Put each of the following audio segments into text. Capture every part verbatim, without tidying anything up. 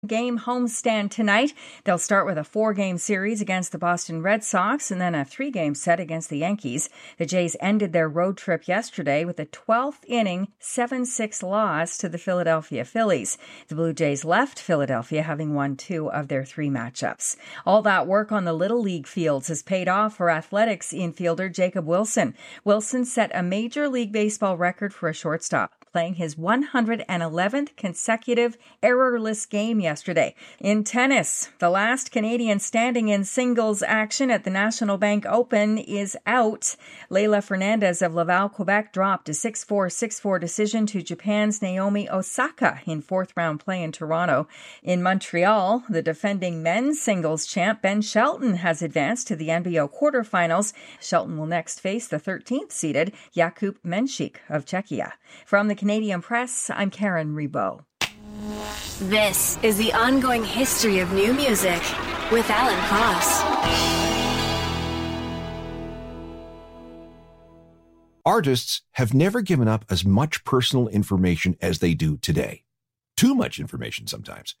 Game homestand tonight. They'll start with a four-game series against the Boston Red Sox and then a three-game set against the Yankees. The Jays ended their road trip yesterday with a twelfth inning seven six loss to the Philadelphia Phillies. The Blue Jays left Philadelphia having won two of their three matchups. All that work on the Little League fields has paid off for Athletics infielder Jacob Wilson. Wilson set a Major League Baseball record for a shortstop, playing his one hundred eleventh consecutive errorless game yesterday. In tennis, the last Canadian standing in singles action at the National Bank Open is out. Leylah Fernandez of Laval, Quebec dropped a six four, six four decision to Japan's Naomi Osaka in fourth round play in Toronto. In Montreal, the defending men's singles champ Ben Shelton has advanced to the N B O quarterfinals. Shelton will next face the thirteenth seeded Jakub Menchik of Czechia. From the Canadian Press, I'm Karen Rebo. This is the ongoing history of new music with Alan Cross. Artists have never given up as much personal information as they do today. Too much information sometimes.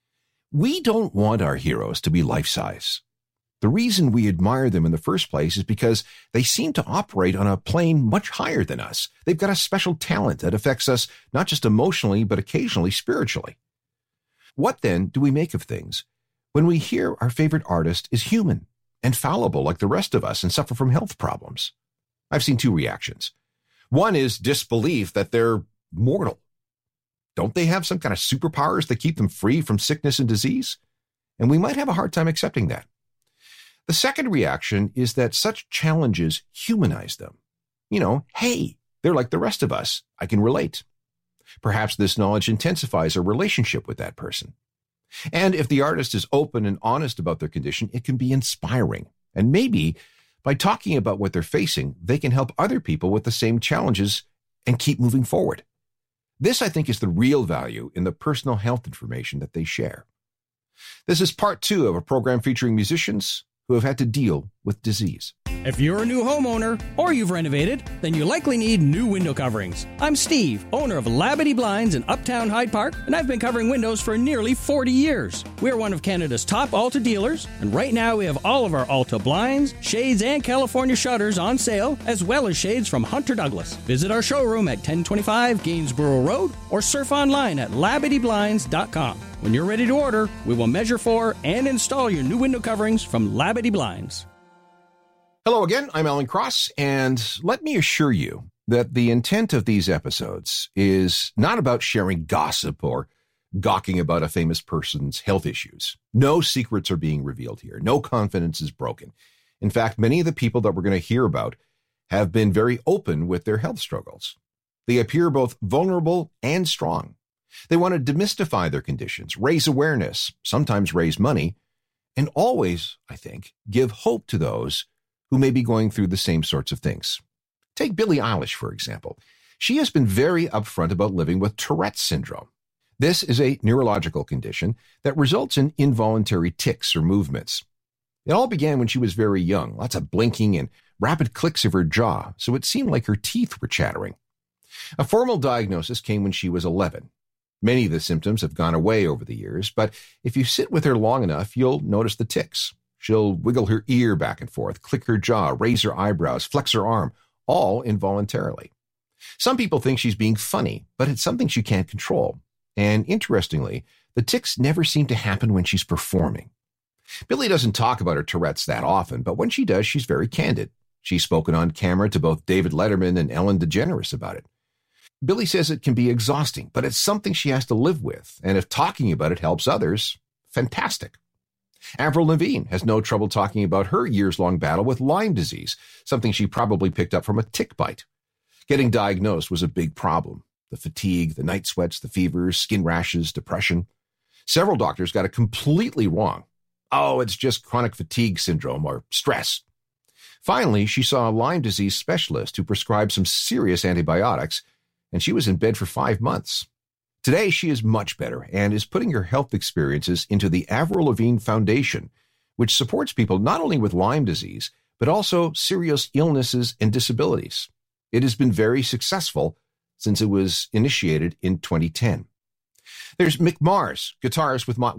We don't want our heroes to be life-size. The reason we admire them in the first place is because they seem to operate on a plane much higher than us. They've got a special talent that affects us not just emotionally, but occasionally spiritually. What then do we make of things when we hear our favorite artist is human and fallible like the rest of us and suffer from health problems? I've seen two reactions. One is disbelief that they're mortal. Don't they have some kind of superpowers that keep them free from sickness and disease? And we might have a hard time accepting that. The second reaction is that such challenges humanize them. You know, hey, they're like the rest of us. I can relate. Perhaps this knowledge intensifies our relationship with that person. And if the artist is open and honest about their condition, it can be inspiring. And maybe by talking about what they're facing, they can help other people with the same challenges and keep moving forward. This, I think, is the real value in the personal health information that they share. This is part two of a program featuring musicians who have had to deal with disease. If you're a new homeowner or you've renovated, then you likely need new window coverings. I'm Steve, owner of Labadee Blinds in Uptown Hyde Park, and I've been covering windows for nearly forty years. We're one of Canada's top Alta dealers, and right now we have all of our Alta blinds, shades, and California shutters on sale, as well as shades from Hunter Douglas. Visit our showroom at ten twenty-five Gainsborough Road or surf online at labadee blinds dot com. When you're ready to order, we will measure for and install your new window coverings from Labadee Blinds. Hello again, I'm Alan Cross, and let me assure you that the intent of these episodes is not about sharing gossip or gawking about a famous person's health issues. No secrets are being revealed here. No confidence is broken. In fact, many of the people that we're going to hear about have been very open with their health struggles. They appear both vulnerable and strong. They want to demystify their conditions, raise awareness, sometimes raise money, and always, I think, give hope to those who may be going through the same sorts of things. Take Billie Eilish, for example. She has been very upfront about living with Tourette's syndrome. This is a neurological condition that results in involuntary tics or movements. It all began when she was very young, lots of blinking and rapid clicks of her jaw, so it seemed like her teeth were chattering. A formal diagnosis came when she was eleven. Many of the symptoms have gone away over the years, but if you sit with her long enough, you'll notice the tics. She'll wiggle her ear back and forth, click her jaw, raise her eyebrows, flex her arm, all involuntarily. Some people think she's being funny, but it's something she can't control. And interestingly, the tics never seem to happen when she's performing. Billie doesn't talk about her Tourette's that often, but when she does, she's very candid. She's spoken on camera to both David Letterman and Ellen DeGeneres about it. Billie says it can be exhausting, but it's something she has to live with. And if talking about it helps others, fantastic. Avril Lavigne has no trouble talking about her years-long battle with Lyme disease, something she probably picked up from a tick bite. Getting diagnosed was a big problem. The fatigue, the night sweats, the fevers, skin rashes, depression. Several doctors got it completely wrong. Oh, it's just chronic fatigue syndrome or stress. Finally, she saw a Lyme disease specialist who prescribed some serious antibiotics, and she was in bed for five months. Today, she is much better and is putting her health experiences into the Avril Lavigne Foundation, which supports people not only with Lyme disease, but also serious illnesses and disabilities. It has been very successful since it was initiated in twenty ten. There's Mick Mars, guitarist with Motley